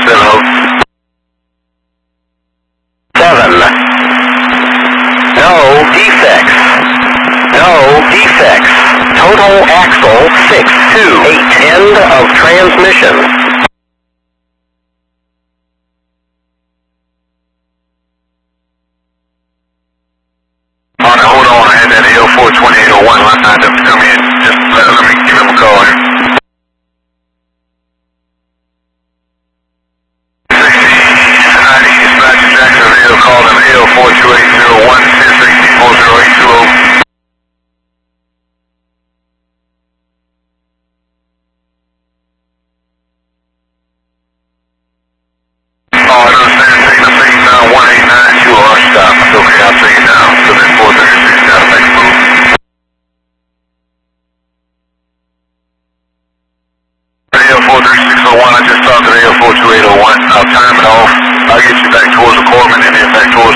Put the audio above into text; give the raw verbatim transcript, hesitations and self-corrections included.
seven. Seven. No defects. No defects. Total axle six two eight. End of transmission. Oh, now hold on. I had that L four twenty-eight oh one lined up to come in. Just let, let me give him a call here. Dispatch Jacksonville, call them L four two eight zero one six eight four zero eight two zero. Oh, I understand. Taking a thing down one eight nine two R stop. It's okay, I'll take it down. So then four thirty-six, gotta make a move. L four thirty-six oh one, I just talked to the L four two eight oh one. I'll time it off. I'll get you back towards the Corbin and then back towards